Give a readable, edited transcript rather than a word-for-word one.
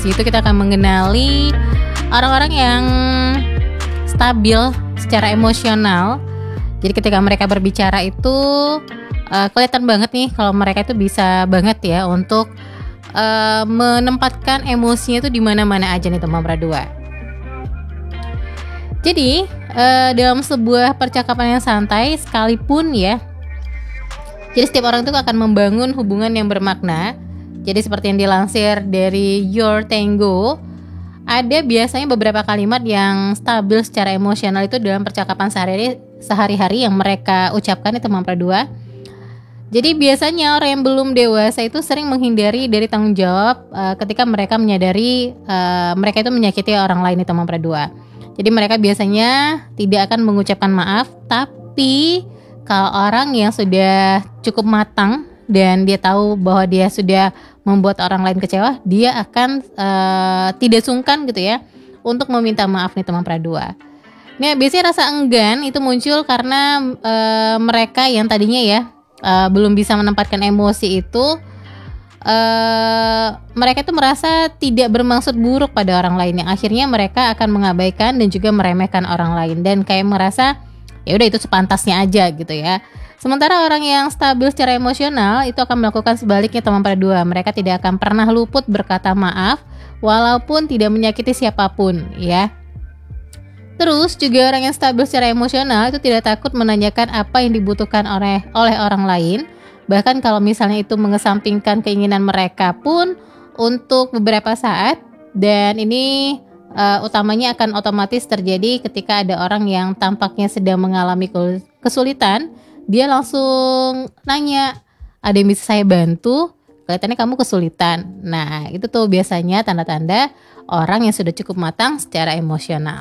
Di situ kita akan mengenali orang-orang yang stabil secara emosional. Jadi ketika mereka berbicara itu kelihatan banget nih kalau mereka itu bisa banget ya untuk menempatkan emosinya itu di mana-mana aja nih teman-teman berdua. Jadi dalam sebuah percakapan yang santai sekalipun ya, jadi setiap orang itu akan membangun hubungan yang bermakna. Jadi seperti yang dilansir dari Your Tango, ada biasanya beberapa kalimat yang stabil secara emosional itu dalam percakapan sehari-hari yang mereka ucapkan itu teman berdua. Jadi biasanya orang yang belum dewasa itu sering menghindari dari tanggung jawab ketika mereka menyadari mereka itu menyakiti orang lain itu teman berdua. Jadi mereka biasanya tidak akan mengucapkan maaf, tapi kalau orang yang sudah cukup matang dan dia tahu bahwa dia sudah membuat orang lain kecewa, dia akan tidak sungkan gitu ya untuk meminta maaf nih teman berdua. Nah biasanya rasa enggan itu muncul karena mereka yang tadinya ya belum bisa menempatkan emosi itu, mereka itu merasa tidak bermaksud buruk pada orang lain, yang akhirnya mereka akan mengabaikan dan juga meremehkan orang lain dan kayak merasa ya udah itu sepantasnya aja gitu ya. Sementara orang yang stabil secara emosional itu akan melakukan sebaliknya teman berdua. Mereka tidak akan pernah luput berkata maaf walaupun tidak menyakiti siapapun ya. Terus juga orang yang stabil secara emosional itu tidak takut menanyakan apa yang dibutuhkan oleh orang lain. Bahkan kalau misalnya itu mengesampingkan keinginan mereka pun untuk beberapa saat. Dan ini utamanya akan otomatis terjadi ketika ada orang yang tampaknya sedang mengalami kesulitan. Dia langsung nanya, ada yang bisa saya bantu? Kelihatannya kamu kesulitan. Nah itu tuh biasanya tanda-tanda orang yang sudah cukup matang secara emosional.